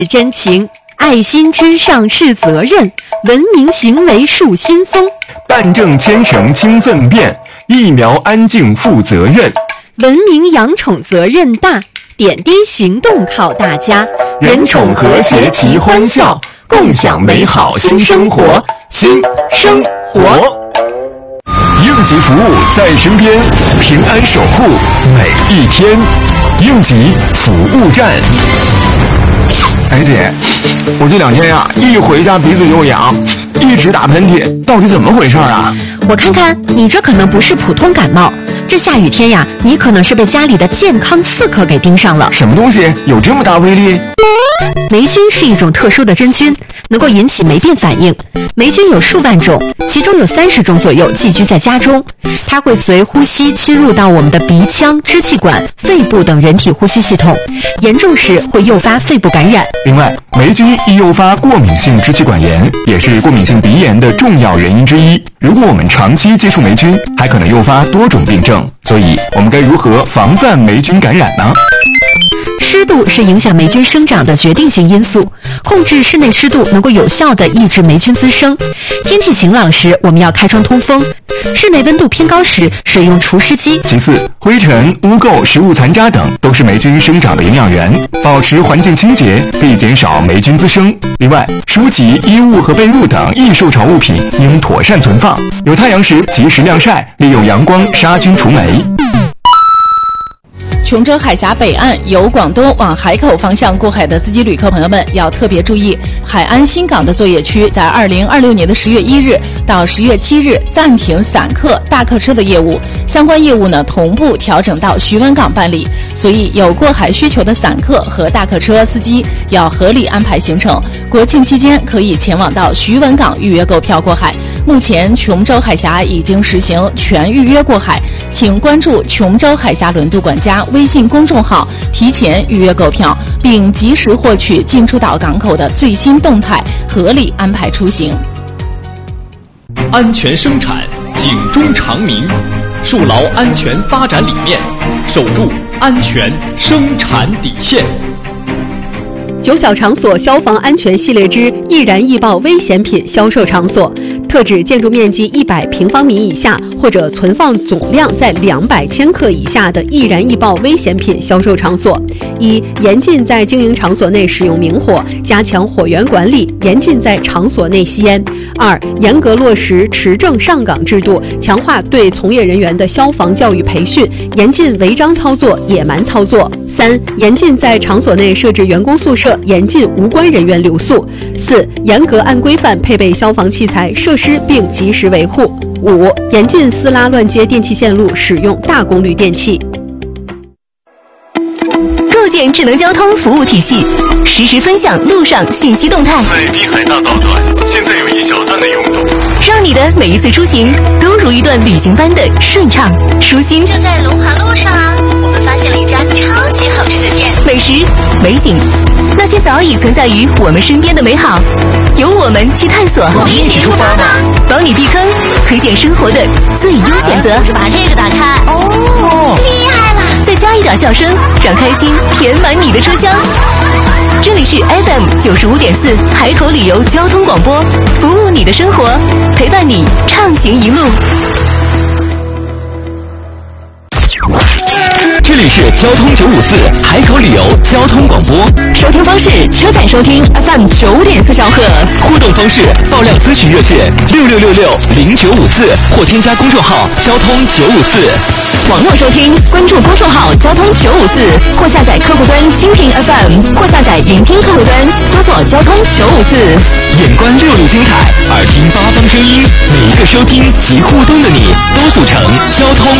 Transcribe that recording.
真情，爱心之上是责任，文明行为树新风。 办证牵绳轻粪便，疫苗安静负责任。 文明养宠责任大，点滴行动靠大家。 人宠和谐齐欢笑，共享美好新生活。新生活，应急服务在身边，平安守护每一天。应急服务站。 哎姐，我这2天呀，一回家鼻子就痒，一直打喷嚏，到底怎么回事啊？ 我看看，你这可能不是普通感冒，这下雨天呀，你可能是被家里的健康刺客给盯上了。 什么东西有这么大威力？ 霉菌是一种特殊的真菌，能够引起霉变反应。霉菌有数万种，其中有30种左右寄居在家中。它会随呼吸侵入到我们的鼻腔、支气管、肺部等人体呼吸系统，严重时会诱发肺部感染。 另外，霉菌易诱发过敏性支气管炎，也是过敏性鼻炎的重要原因之一。如果我们长期接触霉菌，还可能诱发多种病症。所以，我们该如何防范霉菌感染呢？ 湿度是影响霉菌生长的决定性因素，控制室内湿度能够有效地抑制霉菌滋生。天气晴朗时，我们要开窗通风；室内温度偏高时，使用除湿机。 其次，灰尘、污垢、食物残渣等都是霉菌生长的营养源，保持环境清洁可以减少霉菌滋生。另外，书籍、衣物和被褥等易受潮物品应妥善存放，有太阳时及时晾晒，利用阳光杀菌除霉。 琼州海峡北岸由广东往海口方向过海的司机旅客朋友们要特别注意，海安新港的作业区在2026年的10月1日到10月7日暂停散客、大客车的业务，相关业务呢同步调整到徐闻港办理，所以有过海需求的散客和大客车司机要合理安排行程。国庆期间可以前往到徐闻港预约购票过海。目前琼州海峡已经实行全预约过海，请关注琼州海峡轮渡管家微信公众号，提前预约购票，并及时获取进出岛港口的最新动态，合理安排出行。 安全生产，警钟长鸣，树牢安全发展理念，守住安全生产底线。 9小场所消防安全系列之易燃易爆危险品销售场所，特指建筑面积100平方米以下或者存放总量在200千克以下的易燃易爆危险品销售场所。一、严禁在经营场所内使用明火，加强火源管理，严禁在场所内吸烟。2、严格落实持证上岗制度，强化对从业人员的消防教育培训，严禁违章操作、野蛮操作。3、严禁在场所内设置员工宿舍，严禁无关人员留宿。4、严格按规范配备消防器材设施并及时维护。5、严禁撕拉乱接电气线路，使用大功率电器。 构建智能交通服务体系，实时分享路上信息动态。 在滨海大道段，现在有一小段的拥堵， 让你的每一次出行都如一段旅行般的顺畅舒心。 就在龙华路上啊，我们发现了一家超级好吃的店， 美食、美景，那些早已存在于我们身边的美好，由我们去探索。 我们一起出发吧， 帮你避坑，推荐生活的最优选择。 就是把这个打开，哦，厉害了！ 再加一点笑声，让开心填满你的车厢。这里是 FM 95.4海口旅游交通广播，服务你的生活，陪伴你畅行一路。 这里是交通954海口旅游交通广播， 收听方式：车载收听 FM 9.4兆赫， 互动方式：爆料咨询热线66660954或添加公众号交通954。 网络收听，关注公众号交通954，或下载客户端蜻蜓 FM， 或下载云听客户端，搜索交通954。 眼观6路精彩，耳听8方声音，每一个收听及互动的你，都组成交通